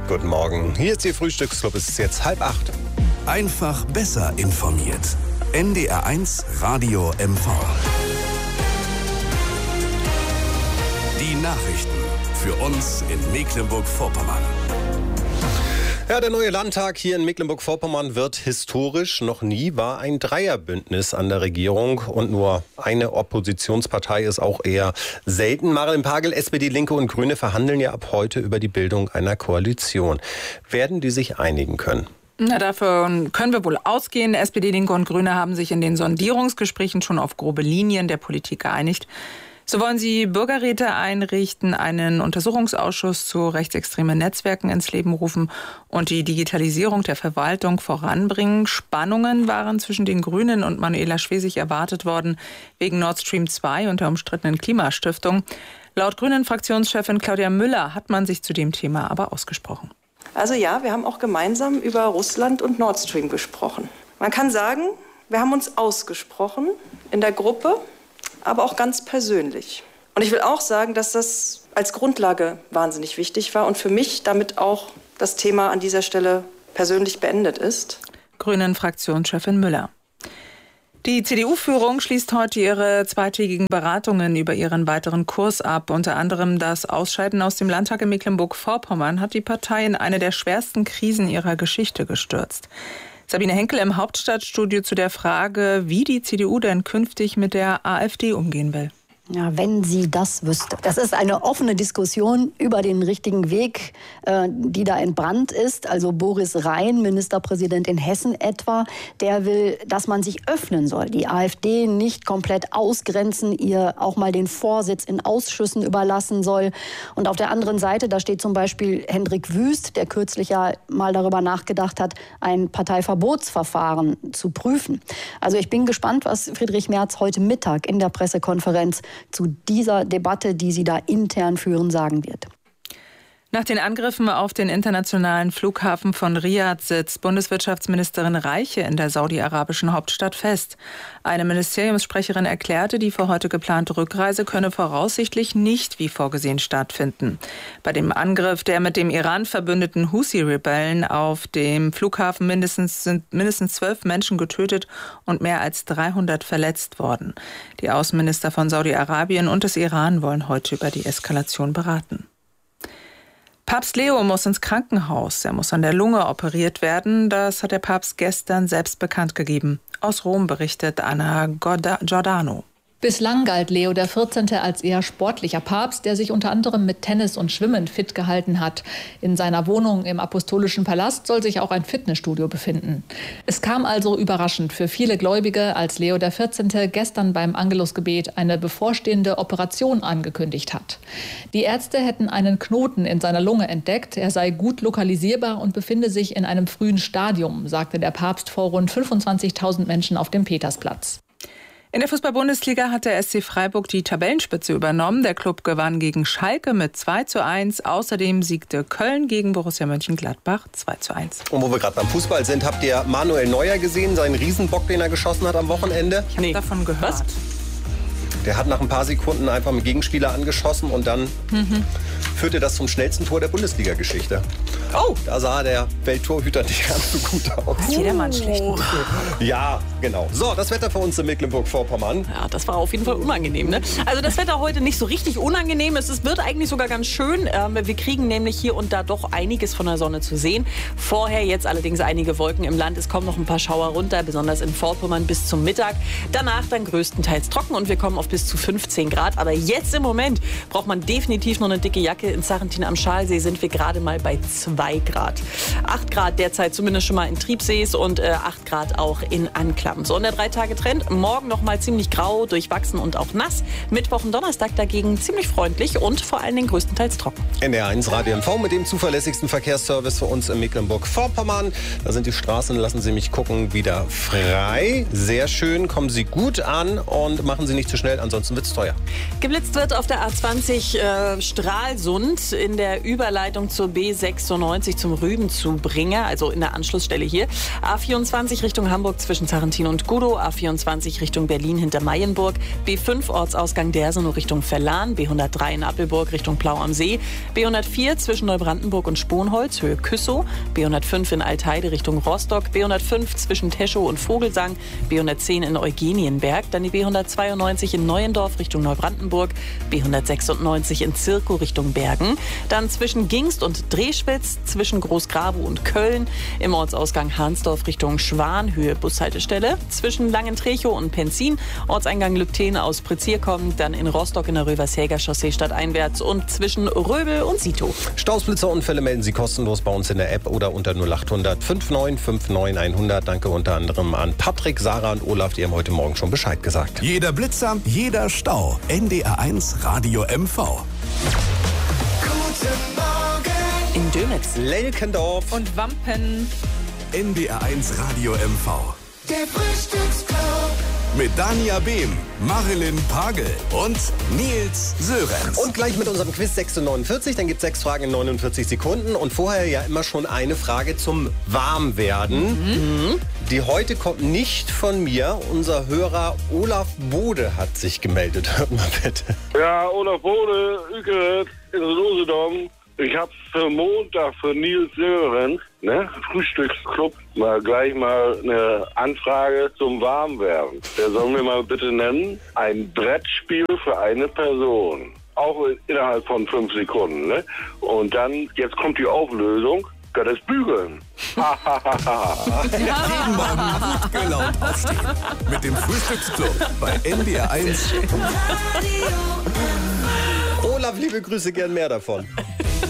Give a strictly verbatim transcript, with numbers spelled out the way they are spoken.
Guten Morgen. Hier ist Ihr Frühstücksclub. Es ist jetzt halb acht. Einfach besser informiert. N D R eins Radio M V. Die Nachrichten für uns in Mecklenburg-Vorpommern. Ja, der neue Landtag hier in Mecklenburg-Vorpommern wird historisch. Noch nie war ein Dreierbündnis an der Regierung und nur eine Oppositionspartei ist auch eher selten. Marilyn Pagel, S P D, Linke und Grüne verhandeln ja ab heute über die Bildung einer Koalition. Werden die sich einigen können? Na, davon können wir wohl ausgehen. S P D, Linke und Grüne haben sich in den Sondierungsgesprächen schon auf grobe Linien der Politik geeinigt. So wollen sie Bürgerräte einrichten, einen Untersuchungsausschuss zu rechtsextremen Netzwerken ins Leben rufen und die Digitalisierung der Verwaltung voranbringen. Spannungen waren zwischen den Grünen und Manuela Schwesig erwartet worden wegen Nord Stream zwei und der umstrittenen Klimastiftung. Laut Grünen-Fraktionschefin Claudia Müller hat man sich zu dem Thema aber ausgesprochen. Also ja, wir haben auch gemeinsam über Russland und Nord Stream gesprochen. Man kann sagen, wir haben uns ausgesprochen in der Gruppe, aber auch ganz persönlich. Und ich will auch sagen, dass das als Grundlage wahnsinnig wichtig war und für mich damit auch das Thema an dieser Stelle persönlich beendet ist. Grünen-Fraktionschefin Müller. Die C D U-Führung schließt heute ihre zweitägigen Beratungen über ihren weiteren Kurs ab. Unter anderem das Ausscheiden aus dem Landtag in Mecklenburg-Vorpommern hat die Partei in eine der schwersten Krisen ihrer Geschichte gestürzt. Sabine Henkel im Hauptstadtstudio zu der Frage, wie die C D U denn künftig mit der AfD umgehen will. Ja, wenn sie das wüsste. Das ist eine offene Diskussion über den richtigen Weg, äh, die da entbrannt ist. Also Boris Rhein, Ministerpräsident in Hessen etwa, der will, dass man sich öffnen soll. Die AfD nicht komplett ausgrenzen, ihr auch mal den Vorsitz in Ausschüssen überlassen soll. Und auf der anderen Seite, da steht zum Beispiel Hendrik Wüst, der kürzlich ja mal darüber nachgedacht hat, ein Parteiverbotsverfahren zu prüfen. Also ich bin gespannt, was Friedrich Merz heute Mittag in der Pressekonferenz zu dieser Debatte, die sie da intern führen, sagen wird. Nach den Angriffen auf den internationalen Flughafen von Riad sitzt Bundeswirtschaftsministerin Reiche in der saudi-arabischen Hauptstadt fest. Eine Ministeriumssprecherin erklärte, die für heute geplante Rückreise könne voraussichtlich nicht wie vorgesehen stattfinden. Bei dem Angriff der mit dem Iran verbündeten Husi-Rebellen auf dem Flughafen mindestens, sind mindestens zwölf Menschen getötet und mehr als dreihundert verletzt worden. Die Außenminister von Saudi-Arabien und des Iran wollen heute über die Eskalation beraten. Papst Leo muss ins Krankenhaus. Er muss an der Lunge operiert werden. Das hat der Papst gestern selbst bekannt gegeben. Aus Rom berichtet Anna Giordano. Bislang galt Leo der vierzehnte als eher sportlicher Papst, der sich unter anderem mit Tennis und Schwimmen fit gehalten hat. In seiner Wohnung im Apostolischen Palast soll sich auch ein Fitnessstudio befinden. Es kam also überraschend für viele Gläubige, als Leo der vierzehnte gestern beim Angelusgebet eine bevorstehende Operation angekündigt hat. Die Ärzte hätten einen Knoten in seiner Lunge entdeckt. Er sei gut lokalisierbar und befinde sich in einem frühen Stadium, sagte der Papst vor rund fünfundzwanzigtausend Menschen auf dem Petersplatz. In der Fußball-Bundesliga hat der S C Freiburg die Tabellenspitze übernommen. Der Klub gewann gegen Schalke mit zwei zu eins. Außerdem siegte Köln gegen Borussia Mönchengladbach zwei zu eins. Und wo wir gerade beim Fußball sind, habt ihr Manuel Neuer gesehen, seinen Riesenbock, den er geschossen hat am Wochenende? Ich habe nee. davon gehört. Was? Der hat nach ein paar Sekunden einfach einen Gegenspieler angeschossen und dann mhm. führte das zum schnellsten Tor der Bundesliga-Geschichte. Oh! Da sah der Welttorhüter nicht ganz so gut aus. Hat jedermann schlecht. Ja, genau. So, das Wetter für uns in Mecklenburg-Vorpommern. Ja, das war auf jeden Fall unangenehm, ne? Also das Wetter heute nicht so richtig unangenehm. Es wird eigentlich sogar ganz schön. Wir kriegen nämlich hier und da doch einiges von der Sonne zu sehen. Vorher jetzt allerdings einige Wolken im Land. Es kommen noch ein paar Schauer runter, besonders in Vorpommern bis zum Mittag. Danach dann größtenteils trocken und wir kommen auf bis zu fünfzehn Grad. Aber jetzt im Moment braucht man definitiv noch eine dicke Jacke. In Sarrentin am Schalsee sind wir gerade mal bei zwei Grad. acht Grad derzeit zumindest schon mal in Triebsees und äh, acht Grad auch in Anklam. So, und der Drei-Tage-Trend. Morgen noch mal ziemlich grau, durchwachsen und auch nass. Mittwoch und Donnerstag dagegen ziemlich freundlich und vor allen Dingen größtenteils trocken. N D R eins Radio M V mit dem zuverlässigsten Verkehrsservice für uns in Mecklenburg-Vorpommern. Da sind die Straßen, lassen Sie mich gucken, wieder frei. Sehr schön, kommen Sie gut an und machen Sie nicht zu schnell weil ansonsten wird es teuer. Geblitzt wird auf der A zwanzig äh, Stralsund in der Überleitung zur B sechsundneunzig zum Rübenzubringer, also in der Anschlussstelle hier. A vierundzwanzig Richtung Hamburg zwischen Tarentin und Gudow, A vierundzwanzig Richtung Berlin hinter Mayenburg, B fünf Ortsausgang Dersenow Richtung Verlan, B hundertdrei in Appelburg Richtung Plau am See, B hundertvier zwischen Neubrandenburg und Sponholz, Höhe Küssow, B hundertfünf in Altheide Richtung Rostock, B hundertfünf zwischen Teschow und Vogelsang, B hundertzehn in Eugenienberg, dann die B hundertzweiundneunzig in Neuendorf Richtung Neubrandenburg, B hundertsechsundneunzig in Zirkow Richtung Bergen, dann zwischen Gingst und Drehspitz, zwischen Großgrabow und Köln, im Ortsausgang Hahnsdorf Richtung Schwan, Höhe Bushaltestelle, zwischen Langentrchow und Penzin, Ortseingang Lübten aus Prezier kommend, dann in Rostock in der Rövershäger Chaussee stadteinwärts und zwischen Röbel und Sito. Staus, Blitzer, Unfälle melden Sie kostenlos bei uns in der App oder unter null achthundert neunundfünfzig neunundfünfzig hundert. Danke unter anderem an Patrick, Sarah und Olaf, die haben heute Morgen schon Bescheid gesagt. Jeder Blitzer, jeder Stau. N D R eins Radio M V. Guten Morgen In Dönitz. Lelkendorf Und Wampen. N D R eins Radio M V. der Frühstücksclub. Mit Dania Behm, Marilyn Pagel und Nils Sörenz. Und gleich mit unserem Quiz sechs Uhr neunundvierzig, dann gibt es sechs Fragen in neunundvierzig Sekunden und vorher ja immer schon eine Frage zum Warmwerden. Mhm. Die heute kommt nicht von mir. Unser Hörer Olaf Bode hat sich gemeldet. Hört mal bitte. Ja, Olaf Bode, Ückeret, in Usedom. Ich habe für Montag für Nils Sörenz, ne, Frühstücksclub, mal gleich mal eine Anfrage zum Warmwerden. Der soll mir mal bitte nennen, ein Brettspiel für eine Person. Auch innerhalb von fünf Sekunden, ne? Und dann, jetzt kommt die Auflösung, kann das bügeln. Jeden Morgen gut gelaunt aufstehen. Mit dem Frühstücksclub bei N D R eins. Olaf, liebe Grüße, gern mehr davon.